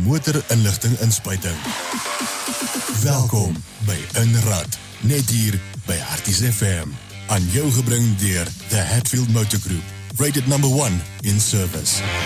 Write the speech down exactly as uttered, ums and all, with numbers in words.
motor-inligting-inspuiting. Welkom by Inrad, net hier by Harties F M. Aan jou gebring deur The Hatfield Motor Group, rated number one in service.